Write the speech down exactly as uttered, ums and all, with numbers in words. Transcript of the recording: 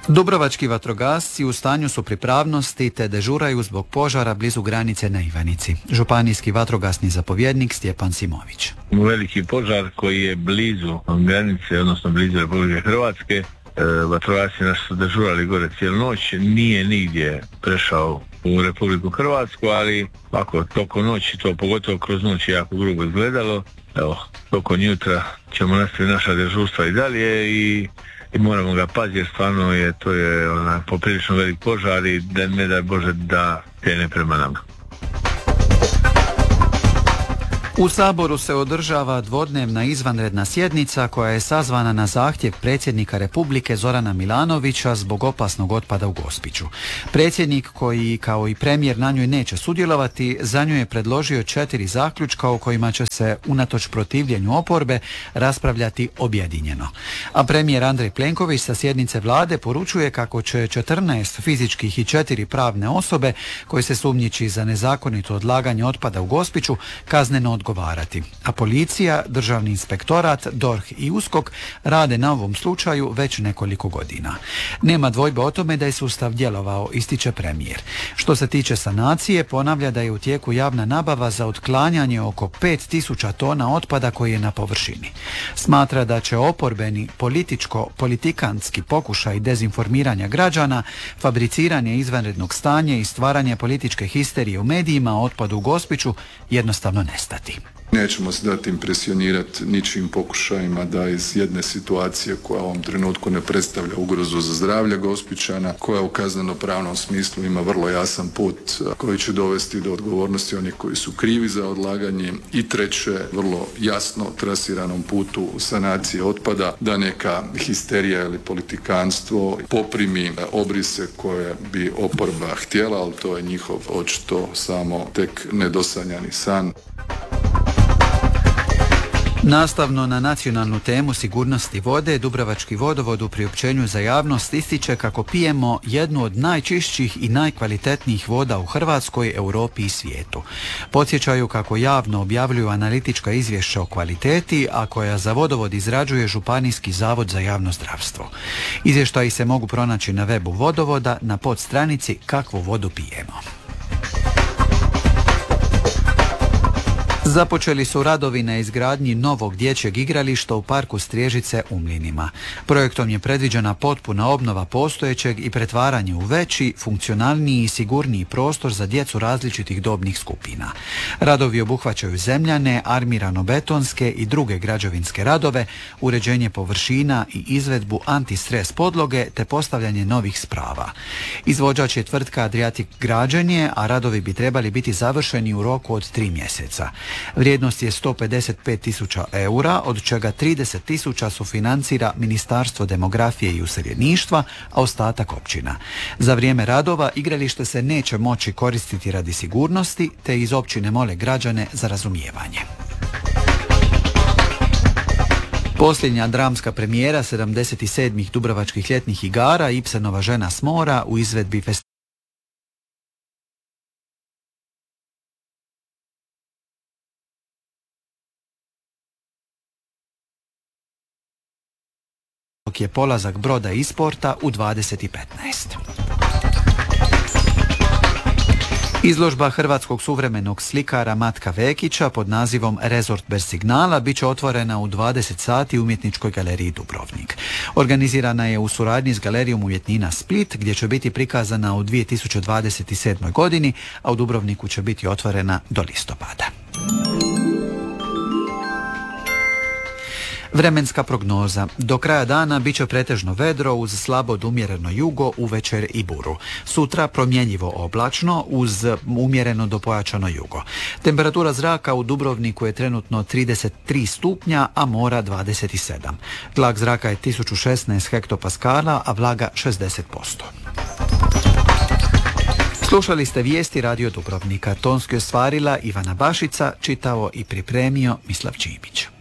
Dubrovački vatrogasci u stanju su pripravnosti te dežuraju zbog požara blizu granice na Ivanici. Županijski vatrogasni zapovjednik Stjepan Simović. Veliki požar koji je blizu granice, odnosno blizu Republike Hrvatske, vatrogasci naši su dežurali gore cijelu noć, nije nigdje prešao u Republiku Hrvatsku, ali ako tokom noći, to pogotovo kroz noć je jako grubo izgledalo. Evo, tokom jutra ćemo nastaviti naša dežurstva i dalje i i moramo ga paziti jer stvarno je to je ona, poprilično velik požar i da ne daj Bože da krene prema nama. U Saboru se održava dvodnevna izvanredna sjednica koja je sazvana na zahtjev predsjednika Republike Zorana Milanovića zbog opasnog otpada u Gospiću. Predsjednik, koji kao i premijer na njoj neće sudjelovati, za nju je predložio četiri zaključka o kojima će se unatoč protivljenju oporbe raspravljati objedinjeno. A premijer Andrej Plenković sa sjednice vlade poručuje kako će četrnaest fizičkih i četiri pravne osobe koje se sumnjiči za nezakonito odlaganje otpada u Gospiću kazneno odgovarati. A policija, državni inspektorat, D O R H i U S K O K rade na ovom slučaju već nekoliko godina. Nema dvojbe o tome da je sustav djelovao, ističe premijer. Što se tiče sanacije, ponavlja da je u tijeku javna nabava za otklanjanje oko pet tisuća tona otpada koji je na površini. Smatra da će oporbeni političko-politikanski pokušaj dezinformiranja građana, fabriciranje izvanrednog stanja i stvaranje političke histerije u medijima o otpadu u Gospiću jednostavno nestati. Nećemo se dati impresionirati ničim pokušajima da iz jedne situacije koja u ovom trenutku ne predstavlja ugrozu za zdravlje Gospićana, koja u kazneno-pravnom smislu ima vrlo jasan put koji će dovesti do odgovornosti onih koji su krivi za odlaganje, i treće, vrlo jasno trasiranom putu sanacije otpada, da neka histerija ili politikanstvo poprimi obrise koje bi oporba htjela, ali to je njihov očito samo tek nedosanjani san. Nastavno na nacionalnu temu sigurnosti vode, Dubrovački vodovod u priopćenju za javnost ističe kako pijemo jednu od najčišćih i najkvalitetnijih voda u Hrvatskoj, Europi i svijetu. Podsjećaju kako javno objavljuju analitička izvješća o kvaliteti, a koja za vodovod izrađuje Županijski zavod za javno zdravstvo. Izvještaji se mogu pronaći na webu vodovoda na podstranici Kakvu vodu pijemo. Započeli su radovi na izgradnji novog dječjeg igrališta u parku Striježice u Mlinima. Projektom je predviđena potpuna obnova postojećeg i pretvaranje u veći, funkcionalniji i sigurniji prostor za djecu različitih dobnih skupina. Radovi obuhvaćaju zemljane, armirano-betonske i druge građevinske radove, uređenje površina i izvedbu antistres podloge te postavljanje novih sprava. Izvođač je tvrtka Adriatic građenje, a radovi bi trebali biti završeni u roku od tri mjeseca. Vrijednost je sto pedeset pet tisuća eura, od čega trideset tisuća sufinancira Ministarstvo demografije i useljeništva, a ostatak općina. Za vrijeme radova igralište se neće moći koristiti radi sigurnosti, te iz općine mole građane za razumijevanje. Posljednja dramska premijera sedamdeset sedmih Dubrovačkih ljetnih igara, Ibsenova Žena s mora, u izvedbi festivala je polazak broda iz porta u dvadeset petnaest. Izložba hrvatskog suvremenog slikara Matka Vekića pod nazivom Rezort bez signala bit će otvorena u dvadeset sati u Umjetničkoj galeriji Dubrovnik. Organizirana je u suradnji s Galerijom umjetnina Split, gdje će biti prikazana u dvije tisuće dvadeset sedmoj godini, a u Dubrovniku će biti otvorena do listopada. Vremenska prognoza. Do kraja dana bit će pretežno vedro uz slabo od umjereno jugo, uvečer i buru. Sutra promjenjivo oblačno uz umjereno do pojačano jugo. Temperatura zraka u Dubrovniku je trenutno trideset tri stupnja, a mora dvadeset sedam. Tlak zraka je tisuću šesnaest hektopaskala, a vlaga šezdeset posto. Slušali ste vijesti Radio Dubrovnika. Tonski ostvarila Ivana Bašica, čitao i pripremio Mislav Čimić.